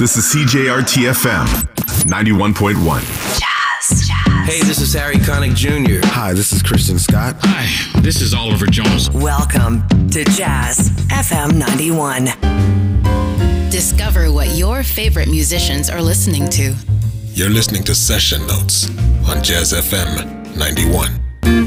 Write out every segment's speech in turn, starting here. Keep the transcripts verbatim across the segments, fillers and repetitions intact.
This is C J R T F M ninety-one point one. Jazz. Jazz. Hey, this is Harry Connick Junior Hi, this is Christian Scott. Hi, this is Oliver Jones. Welcome to Jazz F M ninety-one. Discover what your favorite musicians are listening to. You're listening to Session Notes on Jazz F M ninety-one.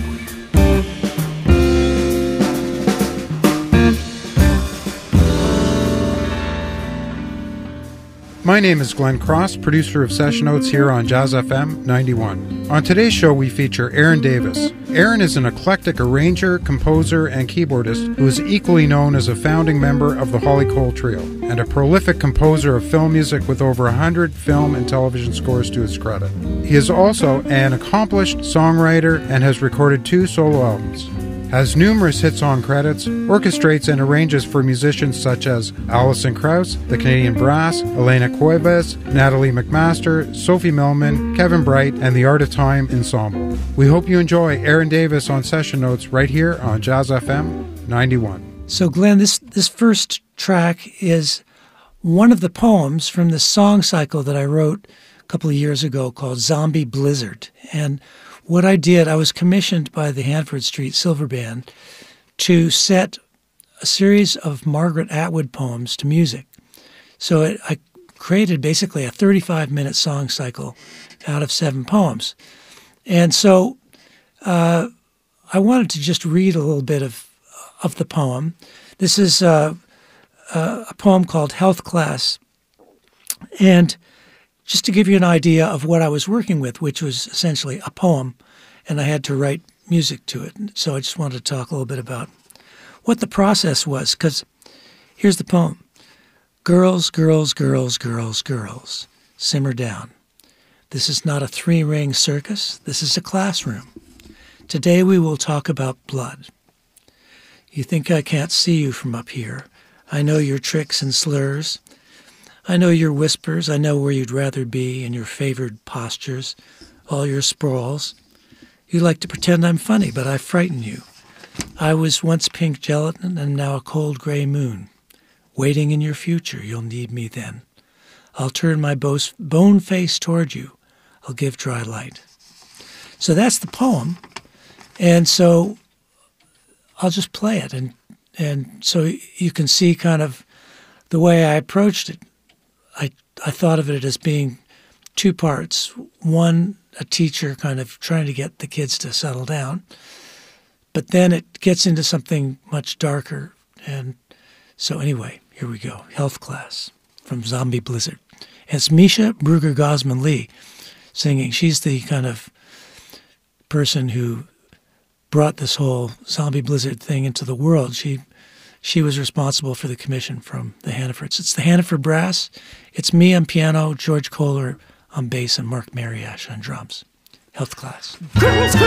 My name is Glenn Cross, producer of Session Notes here on Jazz F M ninety-one. On today's show, we feature Aaron Davis. Aaron is an eclectic arranger, composer, and keyboardist who is equally known as a founding member of the Holly Cole Trio and a prolific composer of film music with over one hundred film and television scores to his credit. He is also an accomplished songwriter and has recorded two solo albums. Has numerous hit song credits, orchestrates and arranges for musicians such as Alison Krauss, the Canadian Brass, Elena Cuevas, Natalie McMaster, Sophie Millman, Kevin Bright, and the Art of Time Ensemble. We hope you enjoy Aaron Davis on Session Notes right here on Jazz F M ninety-one. So Glenn, this, this first track is one of the poems from the song cycle that I wrote a couple of years ago called Zombie Blizzard. And what I did, I was commissioned by the Hanford Street Silver Band to set a series of Margaret Atwood poems to music. So it, I created basically a thirty-five minute song cycle out of seven poems. And so uh, I wanted to just read a little bit of, of the poem. This is uh, uh, a poem called Health Class. And just to give you an idea of what I was working with, which was essentially a poem, and I had to write music to it. So I just wanted to talk a little bit about what the process was, because here's the poem. Girls, girls, girls, girls, girls, simmer down. This is not a three-ring circus. This is a classroom. Today we will talk about blood. You think I can't see you from up here. I know your tricks and slurs. I know your whispers, I know where you'd rather be in your favored postures, all your sprawls. You like to pretend I'm funny, but I frighten you. I was once pink gelatin and now a cold gray moon. Waiting in your future, you'll need me then. I'll turn my bone face toward you. I'll give dry light. So that's the poem. And so I'll just play it. And, and so you can see kind of the way I approached it. I, I thought of it as being two parts. One, a teacher kind of trying to get the kids to settle down. But then it gets into something much darker. And so anyway, here we go. Health Class from Zombie Blizzard. And it's Misha Bruegger-Gosman-Lee singing. She's the kind of person who brought this whole Zombie Blizzard thing into the world. She She was responsible for the commission from the Hannafords. It's the Hannaford Brass. It's me on piano, George Kohler on bass, and Mark Mariash on drums. Health Class. Girls, girls,